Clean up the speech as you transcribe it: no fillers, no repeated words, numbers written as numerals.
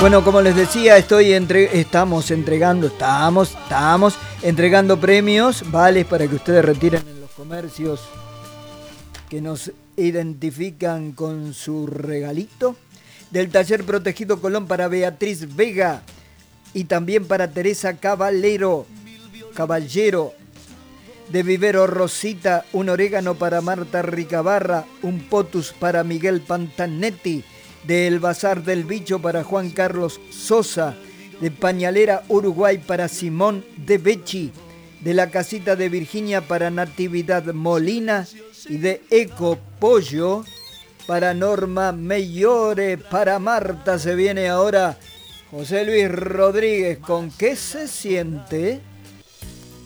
Bueno, como les decía, estamos entregando premios, vales para que ustedes retiren en los comercios que nos identifican con su regalito. Del Taller Protegido Colón para Beatriz Vega y también para Teresa Caballero. De Vivero Rosita, un orégano para Marta Ricabarra, un potus para Miguel Pantanetti. Del Bazar del Bicho para Juan Carlos Sosa, de Pañalera Uruguay para Simón de Becci, de la Casita de Virginia para Natividad Molina y de Eco Pollo para Norma Mellore. Para Marta se viene ahora José Luis Rodríguez con ¿Qué se siente?